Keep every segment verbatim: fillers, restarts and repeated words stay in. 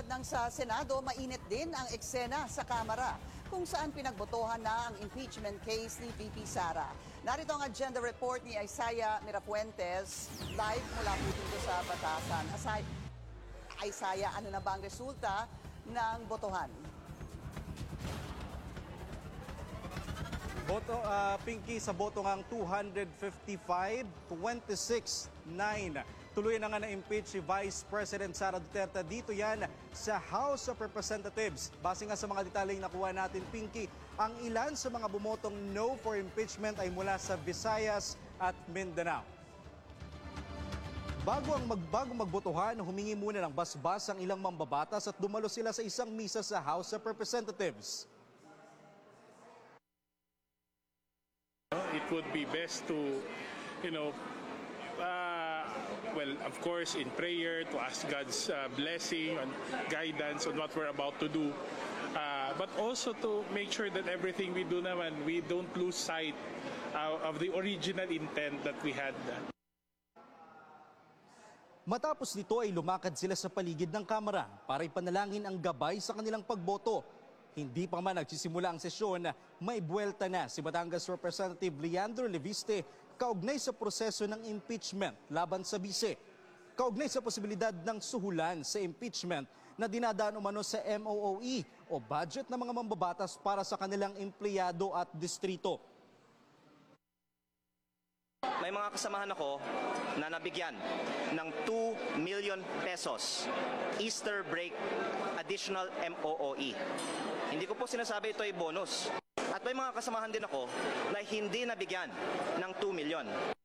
ng sa Senado, mainit din ang eksena sa Kamara kung saan pinagbotohan na ang impeachment case ni V P Sara. Narito ang agenda report ni Isaiah Mirafuentes, live mula po dito sa Batasan. Asay, Isaiah, ano na ba ang resulta ng botohan? Boto, uh, Pinky, sa boto ngang two fifty-five, twenty-six, nine. Tuloy na nga na-impeach si Vice President Sara Duterte. Dito yan sa House of Representatives. Base nga sa mga detalyeng nakuha natin, Pinky, ang ilan sa mga bumotong no for impeachment ay mula sa Visayas at Mindanao. Bago ang magbago magbotohan, humingi muna ng basbas ang ilang mambabatas at dumalo sila sa isang misa sa House of Representatives. It would be best to, you know, uh, well, of course, in prayer, to ask God's uh, blessing and guidance on what we're about to do. Uh, but also to make sure that everything we do naman, we don't lose sight uh, of the original intent that we had. Matapos nito ay lumakad sila sa paligid ng Kamara para ipanalangin ang gabay sa kanilang pagboto. Hindi pa man nagsisimula ang sesyon, may buwelta na si Batangas Representative Leandro Leviste kaugnay sa proseso ng impeachment laban sa bise. Kaugnay sa posibilidad ng suhulan sa impeachment na dinadaan umano sa M O O E o budget ng mga mambabatas para sa kanilang empleyado at distrito. May mga kasamahan ako na nabigyan ng two million pesos Easter break additional M O O E. Hindi ko po sinasabi ito ay bonus. At may mga kasamahan din ako na hindi nabigyan ng two million.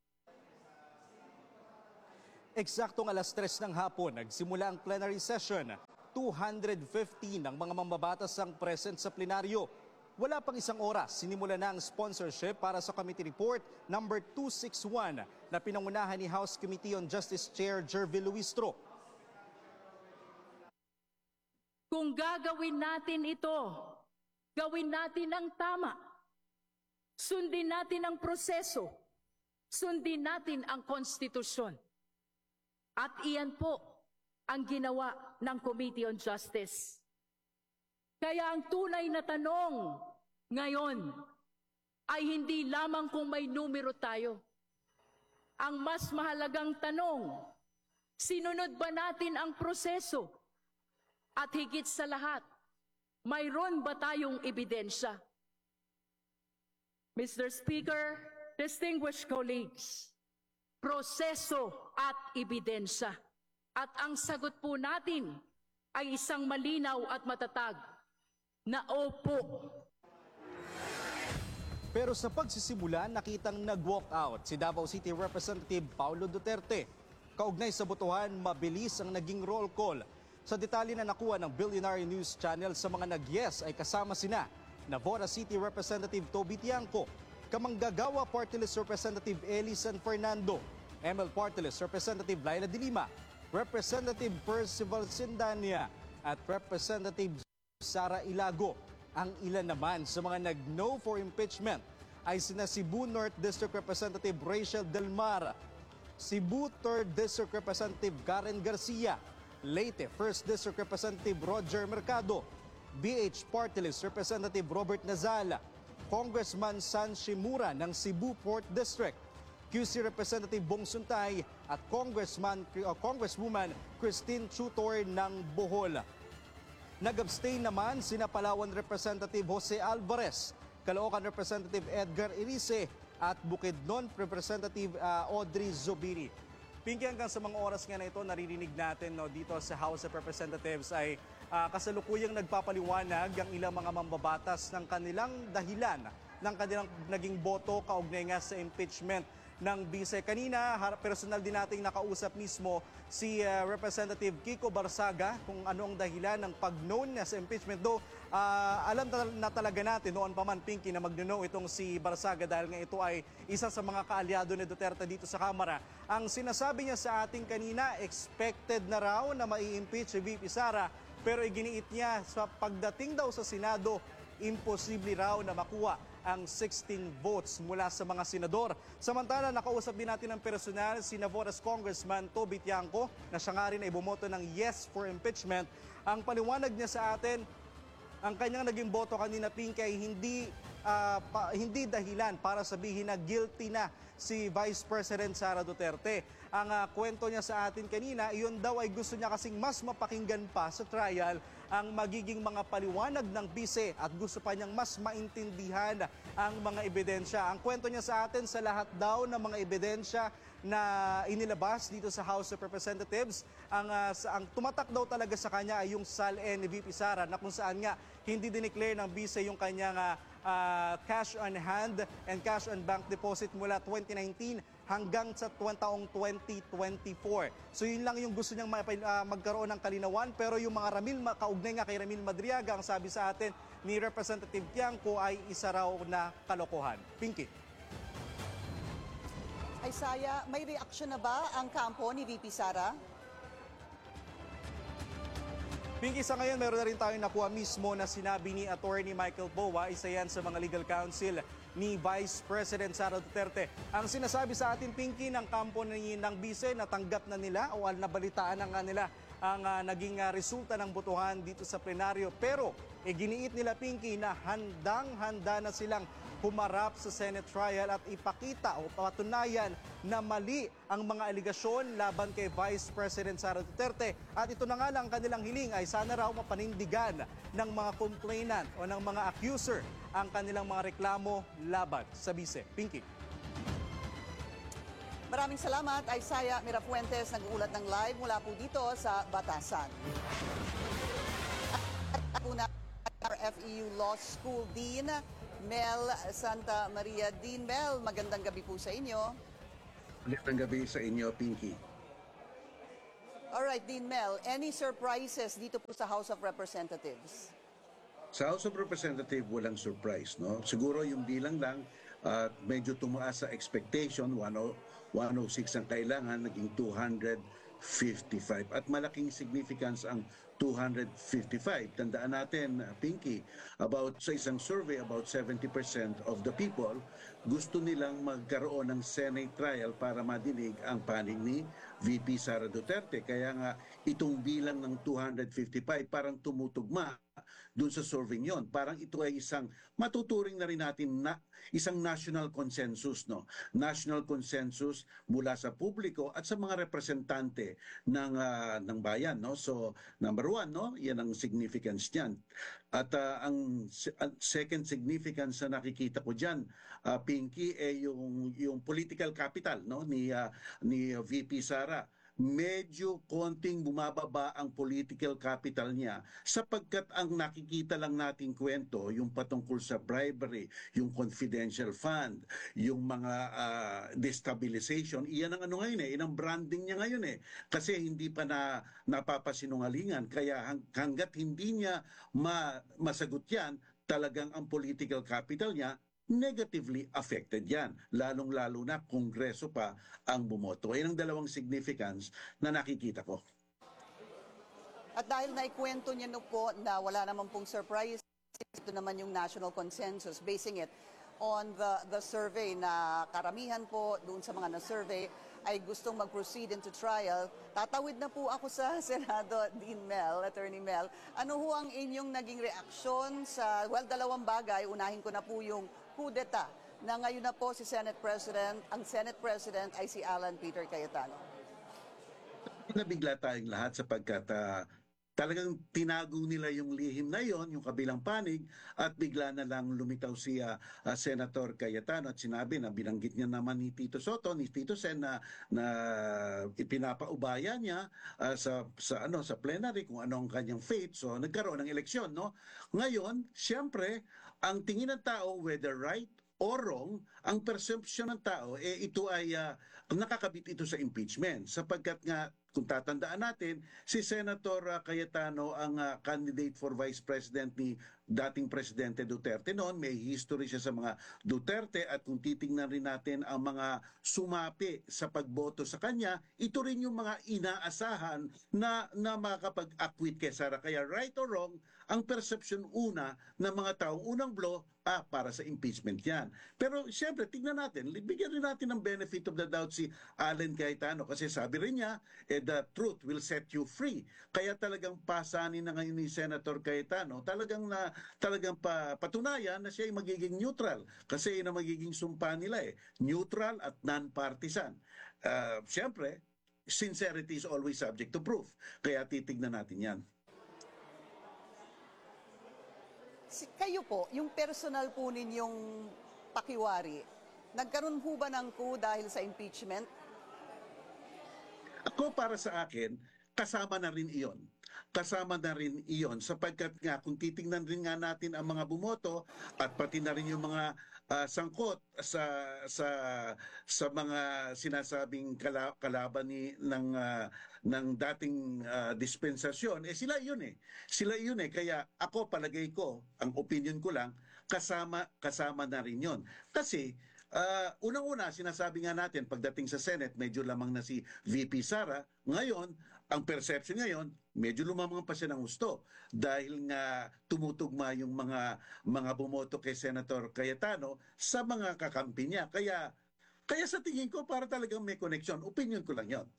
Eksaktong alas tres ng hapon, nagsimula ang plenary session. two hundred fifty ng mga mambabatas ang present sa plenaryo. Wala pang isang oras, sinimula na ang sponsorship para sa Committee Report number two sixty-one na pinangunahan ni House Committee on Justice Chair Jervy Luistro. Kung gagawin natin ito, gawin natin ang tama. Sundin natin ang proseso. Sundin natin ang konstitusyon. At iyan po ang ginawa ng Committee on Justice. Kaya ang tunay na tanong ngayon ay hindi lamang kung may numero tayo. Ang mas mahalagang tanong, sinunod ba natin ang proseso? At higit sa lahat, mayroon ba tayong ebidensya? Mister Speaker, distinguished colleagues, proseso at ebidensya. At ang sagot po natin ay isang malinaw at matatag na opo. Pero sa pagsisimula, nakitang nag-walk out si Davao City Representative Paulo Duterte. Kaugnay sa botohan, mabilis ang naging roll call. Sa detalye na nakuha ng Billionaire News Channel, sa mga nag-yes ay kasama sina Navota City Representative Toby Tiangco, Kamanggagawa Party List Representative Eli San Fernando, M L Party List Representative Laila de Lima, Representative Percival Sindania at Representative Sara Ilago. Ang ilan naman sa mga nag-no for impeachment ay sina Cebu North District Representative Rachel Del Mar, Cebu third District Representative Karen Garcia, Leyte first District Representative Roger Mercado, B H Party List Representative Robert Nazala, Congressman San Shimura ng Cebu fourth District, Q C Representative Bong Suntay at Congressman, uh, Congresswoman Christine Chutor ng Bohol. Nag-abstain naman sina Palawan Representative Jose Alvarez, Caloocan Representative Edgar Irice at Bukidnon Representative uh, Audrey Zubiri. Pinky, hanggang sa mga oras nga na ito, naririnig natin no, dito sa House of Representatives ay uh, kasalukuyang nagpapaliwanag ang ilang mga mambabatas ng kanilang dahilan ng kanilang naging boto kaugnay nga sa impeachment ng bise. Kanina, personal din nating nakausap mismo si uh, Representative Kiko Barsaga kung ano ang dahilan ng pag-no niya sa impeachment. Do, uh, alam na talaga natin noon pa man, Pinky, na mag-no itong si Barsaga dahil nga ito ay isa sa mga kaalyado ni Duterte dito sa Kamara. Ang sinasabi niya sa ating kanina, expected na raw na mai-impeach si V P Sara, pero iginiit niya sa pagdating daw sa Senado, imposible raw na makuha ang sixteen votes mula sa mga senador. Samantala, nakausap din natin ng personal si Navotas Congressman Toby Tiangco na siya nga rin ay bumoto ng yes for impeachment. Ang paliwanag niya sa atin, ang kanyang naging boto kanina, Pinky, ay hindi, uh, pa, hindi dahilan para sabihin na guilty na si Vice President Sara Duterte. Ang uh, kwento niya sa atin kanina, iyon daw ay gusto niya kasing mas mapakinggan pa sa trial ang magiging mga paliwanag ng bise at gusto pa niyang mas maintindihan ang mga ebidensya. Ang kwento niya sa atin, sa lahat daw ng mga ebidensya na inilabas dito sa House of Representatives, ang, uh, sa, ang tumatak daw talaga sa kanya ay yung S A L N ni V P Sara, na kung saan nga hindi dineclare ng bise yung kanyang uh, uh, cash on hand and cash on bank deposit mula twenty nineteen hanggang sa taong twenty twenty-four. So yun lang yung gusto niyang uh, magkaroon ng kalinawan, pero yung mga Ramil, kaugnay nga kay Ramil Madriaga, ang sabi sa atin ni Representative Tiangco ay isa raw na kalokohan. Pinky. Isaiah, may reaksyon na ba ang kampo ni V P Sara? Pinky, sa ngayon meron na rin tayong nakuha mismo na sinabi ni Attorney Michael Boa, isa yan sa mga legal counsel ni Vice President Sara Duterte. Ang sinasabi sa atin, Pinky, ng kampo ni, ng bise, natanggap na nila o nabalitaan na nga nila ang uh, naging uh, resulta ng botohan dito sa plenaryo. Pero eh, giniit nila, Pinky, na handang-handa na silang humarap sa Senate trial at ipakita o patunayan na mali ang mga aligasyon laban kay Vice President Sara Duterte. At ito na nga lang kanilang hiling ay sana raw mapanindigan ng mga complainant o ng mga accuser ang kanilang mga reklamo laban sa bise. Pinky. Maraming salamat, Isaiah Mirafuentes, nag-uulat ng live mula po dito sa Batasan. At po na R F E U Law School Dean Mel Santa Maria. Dean Mel, magandang gabi po sa inyo. Magandang gabi sa inyo, Pinky. Alright, Dean Mel, any surprises dito po sa House of Representatives? Sa House of Representatives, walang surprise, no? Siguro yung bilang lang, uh, medyo tumaas sa expectation, one oh six ang kailangan, naging two hundred fifty-five. At malaking significance ang two hundred fifty-five. Tandaan natin, Pinky, about sa isang survey, about seventy percent of the people gusto nilang magkaroon ng Senate trial para madinig ang panig ni V P Sara Duterte. Kaya nga, itong bilang ng two hundred fifty-five parang tumutugma dun sa survey yon. Parang ito ay isang matuturing na rin natin na isang national consensus, no? National consensus mula sa publiko at sa mga representante ng uh, ng bayan, no? So, number one, no? Yan ang significance niyan. At uh, ang uh, second significance na nakikita ko diyan, uh, Pinky, eh yung yung political capital, no? Ni uh, ni V P Sara. Medyo konting bumababa ang political capital niya sapagkat ang nakikita lang nating kwento, yung patungkol sa bribery, yung confidential fund, yung mga uh, destabilization, iyan ang ano ngayon eh, iyan ang branding niya ngayon eh. Kasi hindi pa na napapasinungalingan, kaya hang, hanggat hindi niya ma, masagot yan, talagang ang political capital niya negatively affected yan, lalong-lalo na kongreso pa ang bumoto. Yan ang dalawang significance na nakikita ko. At dahil naikwento niya no po na wala naman pong surprise, ito naman yung national consensus, basing it on the, the survey na karamihan po doon sa mga na-survey ay gustong mag-proceed into trial. Tatawid na po ako sa Senado, Dean Mel, Attorney Mel. Ano ho ang inyong naging reaksyon sa, well, dalawang bagay. Unahin ko na po yung coup d'etat na ngayon na po si Senate President, ang Senate President ay si Alan Peter Cayetano. Nabigla tayong lahat sapagkat uh, talagang tinago nila yung lihim na yon, yung kabilang panig, at bigla na lang lumitaw si uh, uh, Senator Cayetano at sinabi na binanggit niya naman ni Tito Soto, ni Tito Sen na, na ipinapaubaya niya uh, sa, sa, ano, sa plenary kung ano ang kanyang fate. So nagkaroon ng eleksyon. No? Ngayon, siyempre, ang tingin ng tao, whether right or wrong, ang perception ng tao, eh, ito ay uh, nakakabit ito sa impeachment sapagkat nga kung tatandaan natin, si Senator uh, Cayetano ang uh, candidate for Vice President ni dating Presidente Duterte noon. May history siya sa mga Duterte at kung titingnan rin natin ang mga sumapi sa pagboto sa kanya, ito rin yung mga inaasahan na, na makakapag-acquit kay Sara. Kaya right or wrong, ang perception una ng mga taong unang blow, ah, para sa impeachment yan. Pero siyempre, tignan natin, bigyan rin natin ng benefit of the doubt si Allen Cayetano kasi sabi rin niya, eh, the truth will set you free. Kaya talagang pasanin na ngayon ni Senator Cayetano, talagang na talagang pa, patunayan na siya ay magiging neutral kasi yun ang magiging sumpa nila eh, neutral at non-partisan. Uh, siyempre, sincerity is always subject to proof. Kaya titignan natin yan. Si, kayo po, yung personal po ninyong pakiwari, nagkaroon po ba ng coup dahil sa impeachment? Ako para sa akin, kasama na rin iyon. Kasama na rin iyon sapagkat nga kung titingnan rin nga natin ang mga bumoto at pati na rin yung mga uh, sangkot sa sa sa mga sinasabing kala, kalaban ni ng uh, ng dating uh, dispensasyon, eh sila yun eh. Sila yun eh. Kaya ako palagay ko, ang opinion ko lang, kasama kasama na rin yun. Kasi Uh, unang-una, sinasabi nga natin, pagdating sa Senate, medyo lamang na si V P Sara. Ngayon, ang perception ngayon, medyo lumamang pa siya ng gusto. Dahil nga tumutugma yung mga, mga bumoto kay Senator Cayetano sa mga kakampi niya. Kaya, kaya sa tingin ko, para talagang may connection. Opinion ko lang yon.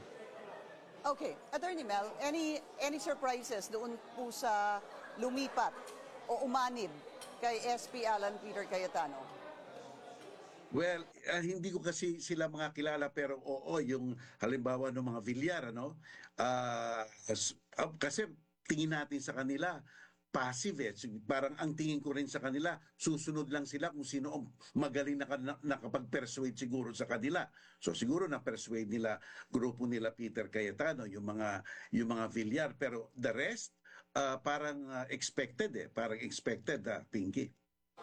Okay, Attorney Mel, any, any surprises doon po sa lumipat o umanib kay S P Alan Peter Cayetano? Well, uh, hindi ko kasi sila mga kilala pero oo, yung halimbawa ng mga Villar, ano? Uh, uh, kasi tingin natin sa kanila, passive eh. Parang ang tingin ko rin sa kanila, susunod lang sila kung sino ang magaling na, na nakapag-persuade siguro sa kanila. So siguro na-persuade nila, grupo nila Peter Cayetano, yung mga, yung mga Villar. Pero the rest, uh, parang uh, expected eh. Parang expected, uh, Pinky.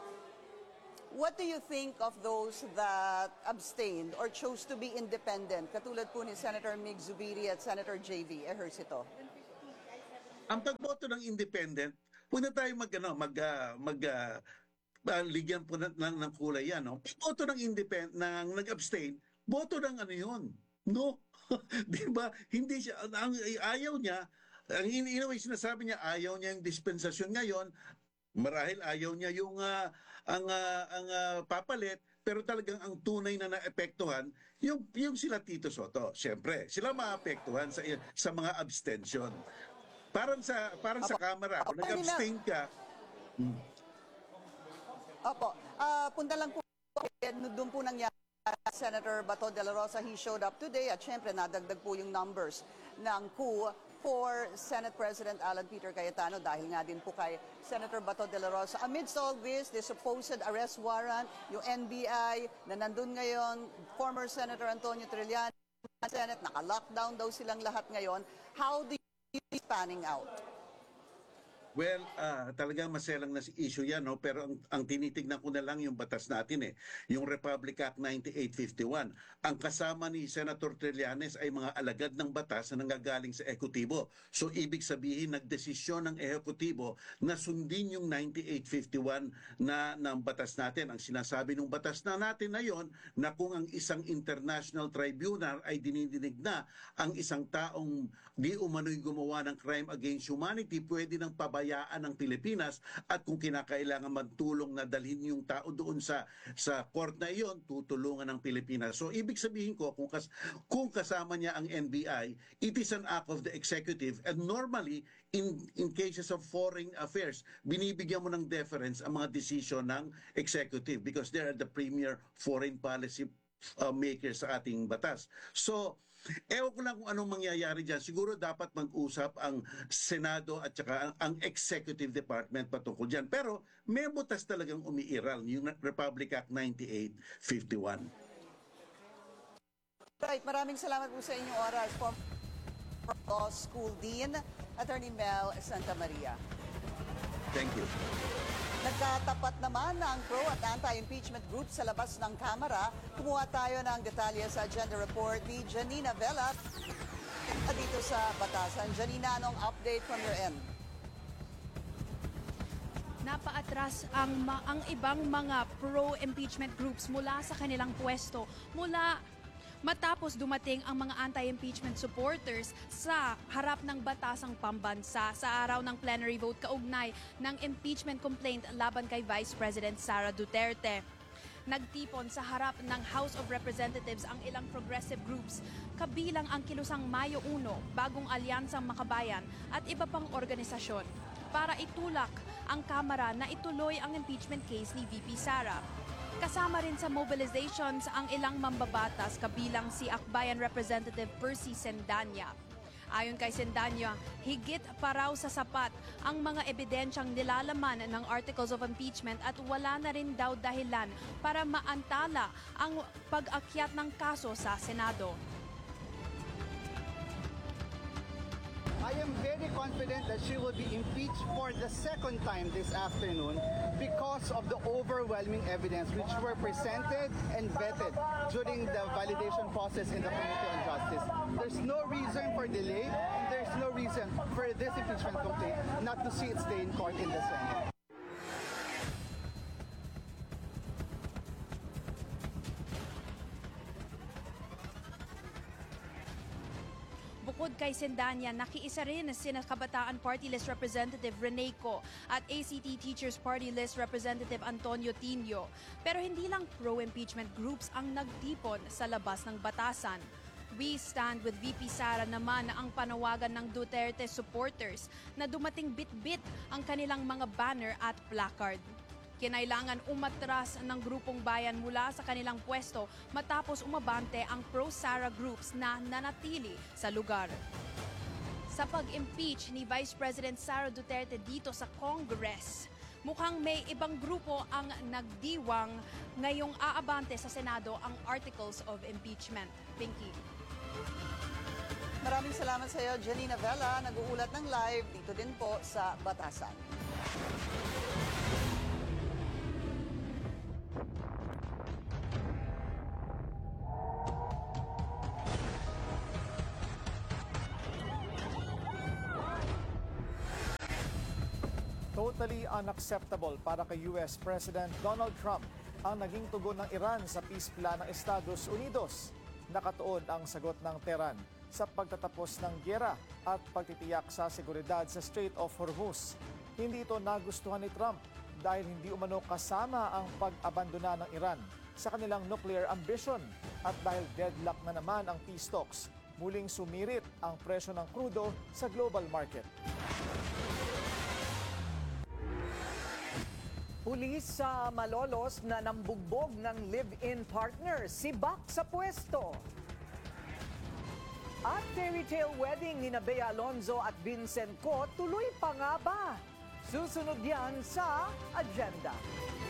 What do you think of those that abstained or chose to be independent? Katulad po ni Senator Mig Zubiri at Senator J V Ejercito. Ang pagboto ng independent, puna tayo mag, ano, mag, uh, mag uh, uh, ligyan po ng, ng, ng kulay yan. No? Pagboto ng independent, ng nag-abstain, boto ng ano yun? No. Di ba? Hindi siya, ang, ayaw niya, ang in, in a way, sinasabi niya, ayaw niya yung dispensasyon ngayon, marahil ayaw niya yung uh, ang uh, ang uh, papalit, pero talagang ang tunay na naapektuhan yung yung sila Tito Soto. Siyempre, sila maapektuhan sa sa mga abstention. Parang sa parang Opo. Sa camera, kung nag-abstain ka. Hmm. Opo. Uh, punta lang po doon po nangyari Senator Bato de la Rosa, he showed up today at syempre nadagdag po yung numbers ng coup for Senate President Alan Peter Cayetano dahil nga din po kay Senator Bato de la Rosa. Amidst all this, the supposed arrest warrant, yung N B I na nandun ngayon, former Senator Antonio Trillian, Senate, naka-lockdown daw silang lahat ngayon. How do you see panning out? Well, uh, talagang maselang na issue yan, no? Pero ang, ang tinitignan ko na lang yung batas natin eh. Yung Republic Act ninety-eight fifty-one. Ang kasama ni Senator Trillanes ay mga alagad ng batas na nanggagaling sa ehekutibo. So ibig sabihin, nagdesisyon ng ehekutibo na sundin yung ninety-eight fifty-one na ng batas natin. Ang sinasabi ng batas na natin na yon, na kung ang isang international tribunal ay dinidinig na ang isang taong di umano'y gumawa ng crime against humanity, pwede nang pabayaan ng Pilipinas at kung kinakailangan magtulong na dalhin yung tao doon sa sa court na iyon, tutulungan ng Pilipinas. So ibig sabihin ko, kung, kas, kung kasama niya ang N B I, it is an act of the executive and normally in in cases of foreign affairs, binibigyan mo ng deference ang mga decision ng executive because they are the premier foreign policy uh, makers sa ating batas. So ewan ko lang kung anong mangyayari dyan. Siguro dapat mag-usap ang Senado at saka ang, ang Executive Department patungkol dyan. Pero may butas talagang umiiral yung Republic Act ninety-eight fifty-one. Right, maraming salamat po sa inyong oras. Former Law School Dean, Attorney Mel Santa Maria. Thank you. Nagkatapat naman ang pro at anti-impeachment group sa labas ng Kamara. Kumuha tayo ng detalye sa agenda report ni Janina Vela. At dito sa Batasan, Janina, anong update from your end? Napaatras ang, ma- ang ibang mga pro-impeachment groups mula sa kanilang pwesto mula matapos dumating ang mga anti-impeachment supporters sa harap ng batasang pambansa sa araw ng plenary vote kaugnay ng impeachment complaint laban kay Vice President Sara Duterte. Nagtipon sa harap ng House of Representatives ang ilang progressive groups, kabilang ang Kilusang Mayo Uno, Bagong Alyansang Makabayan at iba pang organisasyon para itulak ang Kamara na ituloy ang impeachment case ni V P Sara. Kasama rin sa mobilizations ang ilang mambabatas kabilang si Akbayan Representative Percy Sendanya. Ayon kay Sendanya, higit pa raw sa sapat ang mga ebidensyang nilalaman ng articles of impeachment at wala na rin daw dahilan para maantala ang pag-akyat ng kaso sa Senado. I am very confident that she will be impeached for the second time this afternoon because of the overwhelming evidence which were presented and vetted during the validation process in the Committee on Justice. There's no reason for delay and there's no reason for this impeachment complaint not to see its day in court in the Senate. Bukod kay Sendanya, nakiisa rin sina Kabataan Party List Representative Rene Co at A C T Teachers Party List Representative Antonio Tinio. Pero hindi lang pro-impeachment groups ang nagtipon sa labas ng batasan. We Stand with V P Sara naman ang panawagan ng Duterte supporters na dumating bit-bit ang kanilang mga banner at placard. Kinailangan umatras ng grupong bayan mula sa kanilang pwesto matapos umabante ang pro-Sara groups na nanatili sa lugar. Sa pag-impeach ni Vice President Sara Duterte dito sa Congress, mukhang may ibang grupo ang nagdiwang ngayong aabante sa Senado ang articles of impeachment. Pinky. Maraming salamat sa iyo, Janina Vela, nag-uulat ng live dito din po sa Batasan. Totally unacceptable para kay U S President Donald Trump ang naging tugon ng Iran sa peace plan ng Estados Unidos. Nakatuon ang sagot ng Tehran sa pagtatapos ng gyera at pagtitiyak sa seguridad sa Strait of Hormuz. Hindi ito nagustuhan ni Trump dahil hindi umano kasama ang pag-abandona ng Iran sa kanilang nuclear ambition at dahil deadlock na naman ang peace talks, muling sumirit ang presyo ng krudo sa global market. Pulis sa Malolos na nambugbog ng live-in partner, si Bak sa pwesto. At fairy tale wedding ni Bea Alonzo at Vincent Co, tuloy pa nga ba? Susunod yan sa agenda.